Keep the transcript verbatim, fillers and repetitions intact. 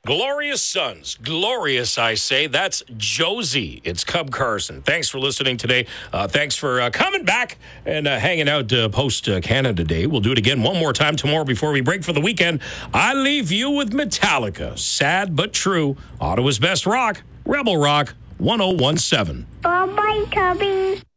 Glorious Sons. Glorious, I say. That's Josie. It's Cub Carson. Thanks for listening today. Uh, thanks for uh, coming back and uh, hanging out uh, post-Canada Day. We'll do it again one more time tomorrow before we break for the weekend. I leave you with Metallica. Sad but true. Ottawa's best rock. Rebel Rock. one oh one seven. Bye-bye, Cubby.